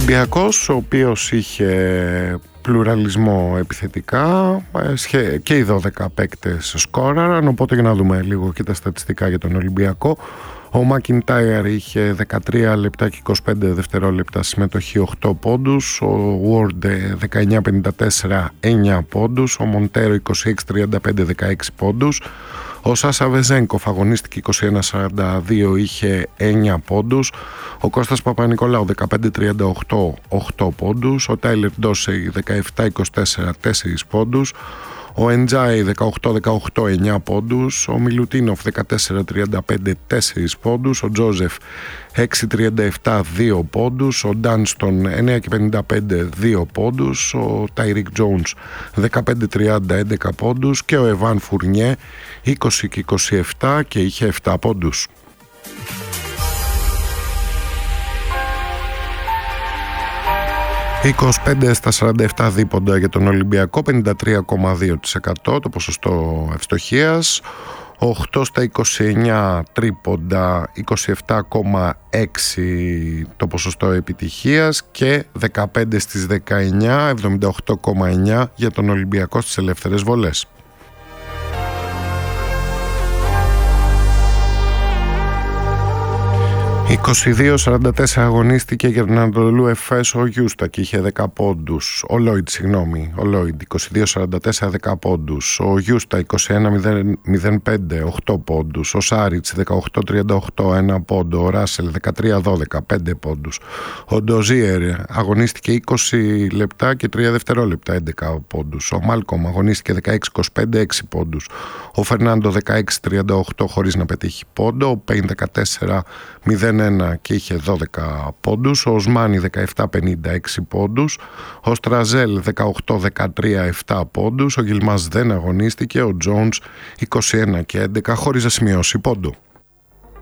Ολυμπιακός, ο οποίος είχε πλουραλισμό επιθετικά και οι 12 παίκτες σκόραραν, οπότε για να δούμε λίγο και τα στατιστικά για τον Ολυμπιακό. Ο Μακιντάιρ είχε 13 λεπτά και 25 δευτερόλεπτα συμμετοχή, 8 πόντους. Ο Ward 19-54, 9 πόντους. Ο Μοντέρο 26-35, 16 πόντους. Ο Σάσα Βεζένκοφ αγωνίστηκε 21-42, είχε 9 πόντους. Ο Κώστας Παπα-Νικολάου 15-38, 8 πόντους. Ο Τάιλερ Ντόσεϊ 17-24, 4 πόντους. Ο Εντζάι 18-18, 9 πόντους. Ο Μιλουτίνοφ 14-35, 4 πόντους. Ο Τζόζεφ 6-37, 2 πόντους. Ο Ντάνστον 9-55, 2 πόντους. Ο Τάιρικ Τζόουνς 15-30, 11 πόντους. Και ο Εβάν Φουρνιέ 20-27 και είχε 7 πόντους. 25 στα 47 δίποντα για τον Ολυμπιακό, 53,2% το ποσοστό ευστοχίας. 8 στα 29 τρίποντα, 27,6 το ποσοστό επιτυχίας και 15 στις 19, 78,9 για τον Ολυμπιακό στις ελεύθερες βολές. 22-44 αγωνίστηκε για τον Ανατολού Εφές ο Γιούστα και είχε 10 πόντους. Ο Λόιντ 22-44, 10 πόντους. Ο Γιούστα 21-05, 8 πόντους. Ο Σάριτς 18-38, 1 πόντο. Ο Ράσελ 13-12, 5 πόντους. Ο Ντοζίερ αγωνίστηκε 20 λεπτά και 3 δευτερόλεπτα, 11 πόντους. Ο Μάλκομ αγωνίστηκε 16-25, 6 πόντους. Ο Φερνάντο 16-38 χωρίς να πετύχει πόντο. Ο Πέιν 14-0 και είχε 12 πόντους. Ο Οσμάνι 17-56 πόντους. Ο Στραζέλ 18-13, 7 πόντους. Ο Γιλμάς δεν αγωνίστηκε. Ο Τζόουνς 21 και 11 χωρίς να σημειώσει πόντο.